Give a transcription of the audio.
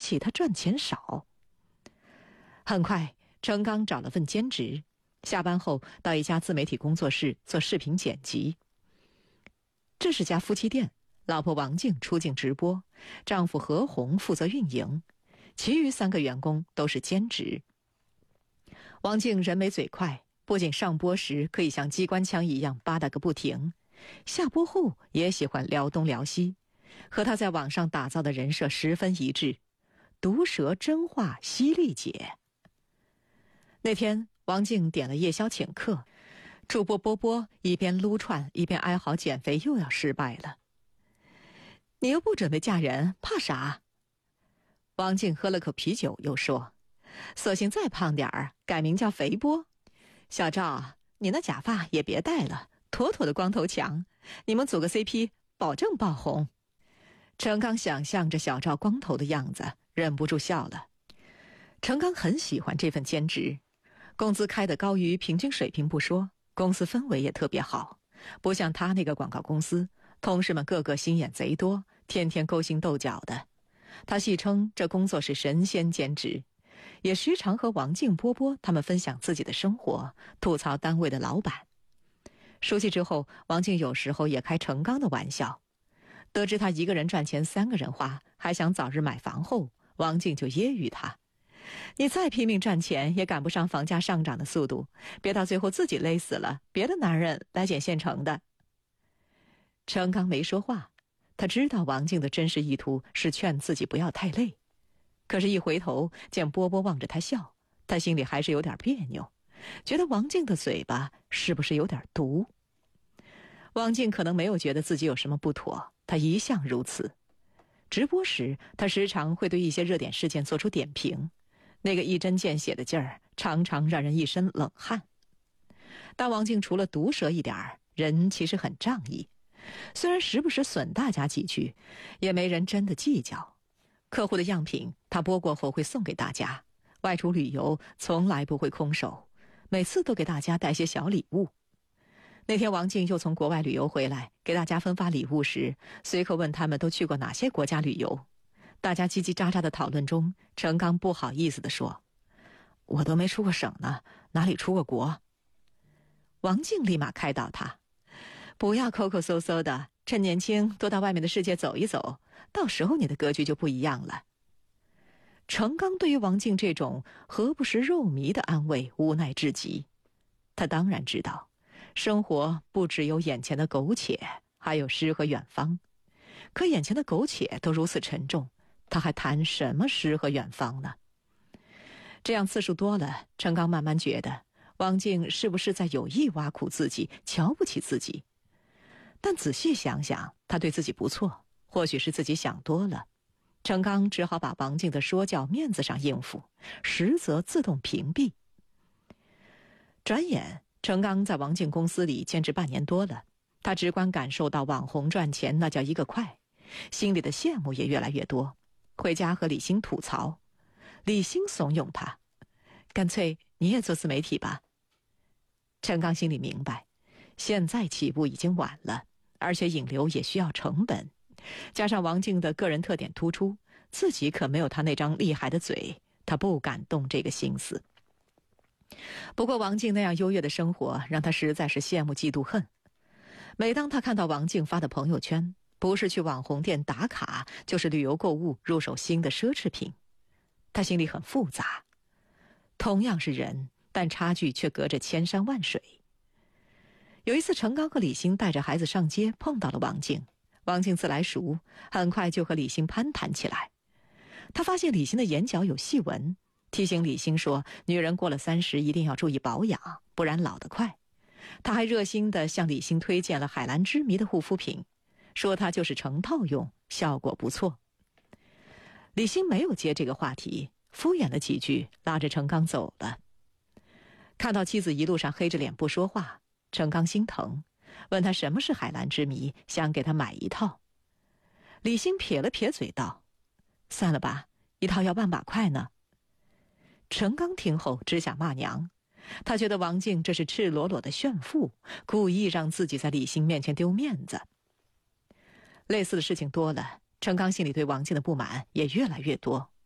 起他赚钱少。很快，程刚找了份兼职，下班后到一家自媒体工作室做视频剪辑。这是家夫妻店，老婆王静出镜直播，丈夫何红负责运营，其余3个员工都是兼职。王静人美嘴快，不仅上播时可以像机关枪一样吧嗒个不停，下播后也喜欢聊东聊西，和她在网上打造的人设十分一致，毒舌真话犀利姐。那天王静点了夜宵请客，主播波波一边撸串一边哀嚎减肥又要失败了。你又不准备嫁人，怕啥？王静喝了口啤酒又说，索性再胖点儿，改名叫肥波。小赵，你那假发也别戴了，妥妥的光头强，你们组个 CP 保证爆红。程刚想象着小赵光头的样子，忍不住笑了。程刚很喜欢这份兼职，工资开得高于平均水平不说，公司氛围也特别好，不像他那个广告公司，同事们个个心眼贼多，天天勾心斗角的。他戏称这工作是神仙兼职，也时常和王静、波波他们分享自己的生活，吐槽单位的老板。熟悉之后，王静有时候也开程刚的玩笑。得知他一个人赚钱3个人花，还想早日买房后，王静就揶揄他，你再拼命赚钱也赶不上房价上涨的速度，别到最后自己累死了，别的男人来捡现成的。程刚没说话，他知道王静的真实意图是劝自己不要太累，可是一回头见波波望着他笑，他心里还是有点别扭，觉得王静的嘴巴是不是有点毒。王静可能没有觉得自己有什么不妥，她一向如此。直播时，她时常会对一些热点事件做出点评，那个一针见血的劲儿，常常让人一身冷汗。但王静除了毒舌一点儿，人其实很仗义，虽然时不时损大家几句，也没人真的计较。客户的样品，她播过后会送给大家。外出旅游从来不会空手，每次都给大家带些小礼物。那天王静又从国外旅游回来，给大家分发礼物时，随口问他们都去过哪些国家旅游。大家叽叽喳喳的讨论中，程刚不好意思地说，我都没出过省呢，哪里出过国？王静立马开导他，不要抠抠搜搜的，趁年轻多到外面的世界走一走，到时候你的格局就不一样了。程刚对于王静这种何不食肉糜的安慰无奈至极。他当然知道生活不只有眼前的苟且，还有诗和远方。可眼前的苟且都如此沉重，他还谈什么诗和远方呢？这样次数多了，程刚慢慢觉得王静是不是在有意挖苦自己，瞧不起自己。但仔细想想，他对自己不错，或许是自己想多了。程刚只好把王静的说教面子上应付，实则自动屏蔽。转眼程刚在王静公司里兼职半年多了，他直观感受到网红赚钱那叫一个快，心里的羡慕也越来越多。回家和李欣吐槽，李欣怂恿他，干脆你也做自媒体吧。程刚心里明白，现在起步已经晚了，而且引流也需要成本，加上王静的个人特点突出，自己可没有他那张厉害的嘴，他不敢动这个心思。不过王静那样优越的生活让他实在是羡慕嫉妒恨。每当他看到王静发的朋友圈，不是去网红店打卡，就是旅游购物入手新的奢侈品，他心里很复杂。同样是人，但差距却隔着千山万水。有一次程刚和李欣带着孩子上街，碰到了王静。王静自来熟，很快就和李欣攀谈起来。他发现李欣的眼角有细纹，提醒李欣说，女人过了30一定要注意保养，不然老得快。他还热心地向李欣推荐了海蓝之谜的护肤品，说它就是成套用，效果不错。李欣没有接这个话题，敷衍了几句，拉着程刚走了。看到妻子一路上黑着脸不说话，程刚心疼，问他什么是海蓝之谜，想给他买一套。李欣撇了撇嘴道，算了吧，一套要1万把块呢。程刚听后只想骂娘，他觉得王静这是赤裸裸的炫富，故意让自己在李欣面前丢面子。类似的事情多了，程刚心里对王静的不满也越来越多。